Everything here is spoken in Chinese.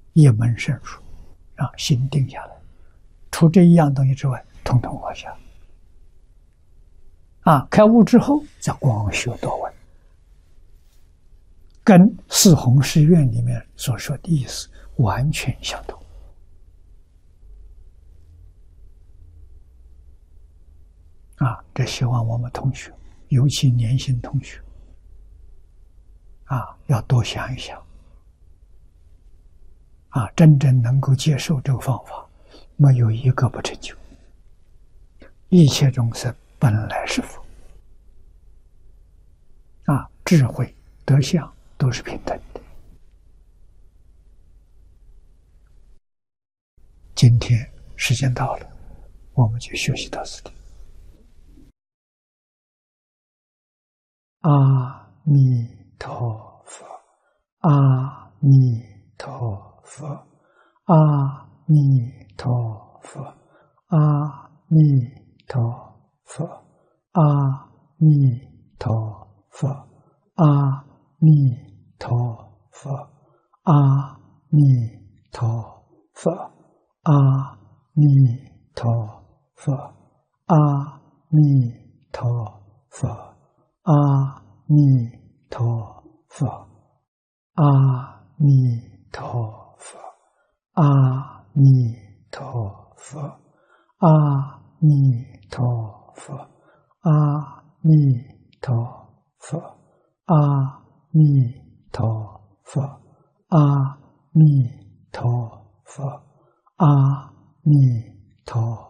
一门深入，让心定下来。除这一样东西之外，统统放下。开悟之后，再光学多闻，跟四弘誓愿里面所说的意思完全相同。这希望我们同学，尤其年轻同学，要多想一想，真正能够接受这个方法，没有一个不成就。一切众生本来是佛，智慧、德相都是平等的。今天时间到了，我们就学习到此地。阿弥陀佛，阿弥陀佛，阿弥陀佛，阿弥陀佛，阿弥陀佛，阿弥陀佛，阿弥陀佛，阿弥陀佛，阿弥陀佛。阿弥陀佛，阿弥陀佛，阿弥陀佛，阿弥陀佛，阿弥陀佛，阿弥陀佛，阿弥陀佛，阿弥陀